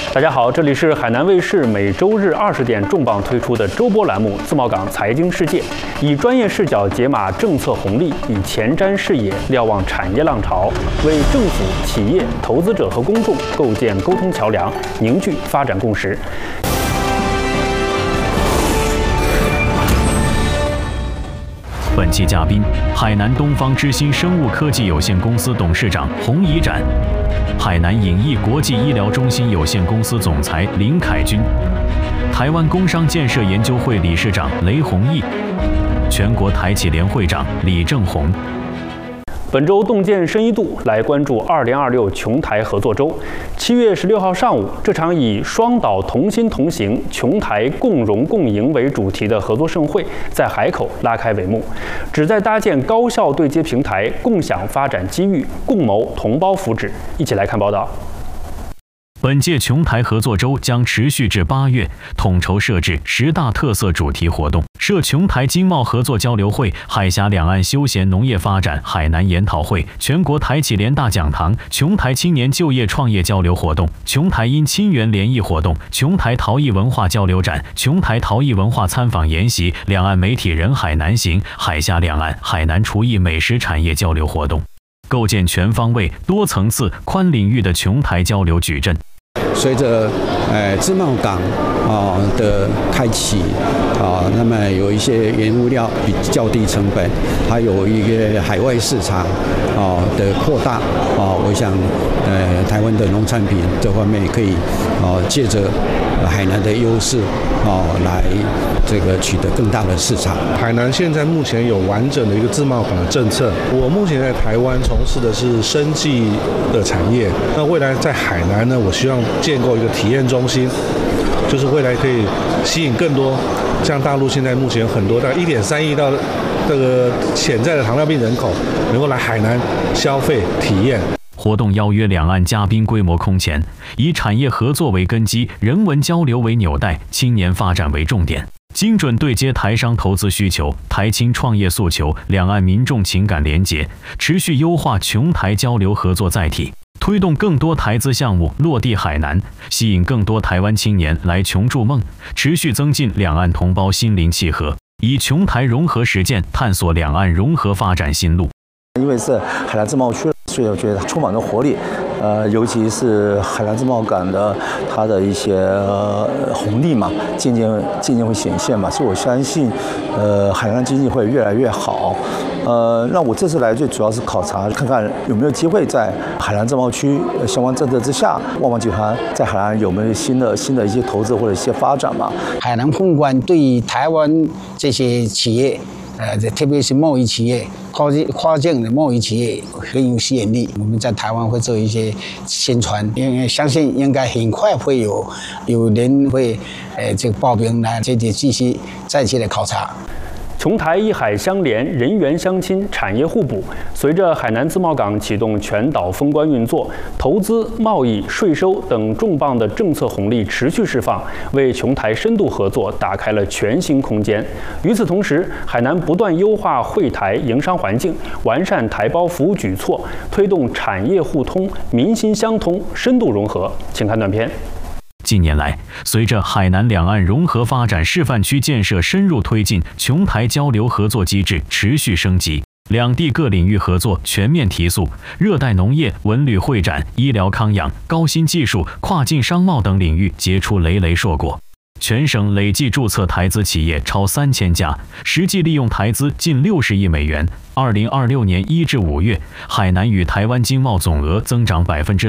大家好，这里是海南卫视每周日20点重磅推出的周播栏目《自贸港财经世界》，以专业视角解码政策红利，以前瞻视野瞭望产业浪潮，为政府、企业、投资者和公众构建沟通桥梁，凝聚发展共识。 本期嘉宾：海南东方之星生物科技有限公司董事长洪怡展，海南影艺国际医疗中心有限公司总裁林凯军，台湾工商建设研究会理事长雷宏毅，全国台企联会长李正宏。 本周洞见深一度来关注2026琼台合作周。7月16号上午，这场以“双岛同心同行，琼台共荣共赢”为主题的合作盛会在海口拉开帷幕，旨在搭建高效对接平台，共享发展机遇，共谋同胞福祉。一起来看报道。 本届琼台合作周将持续至8月，统筹设置10大特色主题活动，设琼台经贸合作交流会、海峡两岸休闲农业发展海南研讨会、全国台企联大讲堂、琼台青年就业创业交流活动、琼台因亲缘联谊活动、琼台陶艺文化交流展、琼台陶艺文化参访研习、两岸媒体人海南行、海峡两岸海南厨艺美食产业交流活动，构建全方位、多层次、宽领域的琼台交流矩阵。 随着自贸港的开启那么有一些原物料比较低成本，还有一个海外市场的扩大我想台湾的农产品这方面可以借着海南的优势来这个取得更大的市场。 海南现在目前有完整的一个自贸港的政策。我目前在台湾从事的是生技的产业，那未来在海南呢，我希望建构一个体验中心，就是未来可以吸引更多，像大陆现在目前很多大概1.3亿到这个潜在的糖尿病人口，能够来海南消费体验。 活动邀约两岸嘉宾规模空前，以产业合作为根基，人文交流为纽带，青年发展为重点，精准对接台商投资需求、台青创业诉求、两岸民众情感连结，持续优化琼台交流合作载体，推动更多台资项目落地海南，吸引更多台湾青年来琼筑梦，持续增进两岸同胞心灵契合，以琼台融合实践探索两岸融合发展新路。 因为是海南自贸区，所以我觉得它充满了活力。尤其是海南自贸港的它的一些红利嘛，渐渐会显现嘛，所以我相信，海南经济会越来越好。那我这次来最主要是考察，看看有没有机会在海南自贸区相关政策之下，旺旺集团在海南有没有新的一些投资或者一些发展嘛？ 海南公关对于台湾这些企业。 特别是贸易企业、跨境的贸易企业很有吸引力。我们在台湾会做一些宣传，因为相信应该很快会有人会这个报名来这里继续再次的考察。 琼台一海相连，人员相亲，产业互补。随着海南自贸港启动全岛封关运作，投资、贸易、税收等重磅的政策红利持续释放，为琼台深度合作打开了全新空间。与此同时，海南不断优化惠台营商环境，完善台胞服务举措，推动产业互通、民心相通、深度融合。请看短片。 近年来，随着海南两岸融合发展示范区建设深入推进，琼台交流合作机制持续升级，两地各领域合作全面提速，热带农业、文旅会展、医疗康养、高新技术、跨境商贸等领域结出累累硕果。 全省累计注册台资企业超3000家，实际利用台资近60亿美元。2026年1至5月，海南与台湾经贸总额增长